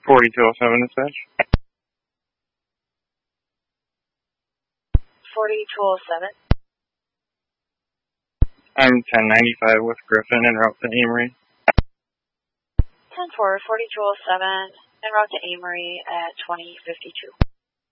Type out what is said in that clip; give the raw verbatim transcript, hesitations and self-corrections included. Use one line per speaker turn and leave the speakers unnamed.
forty-two oh seven dispatch.
forty-two oh seven.
I'm ten ninety-five with Griffin en route to Amory.
ten four, forty-two oh seven, en route to Amory at twenty fifty-two.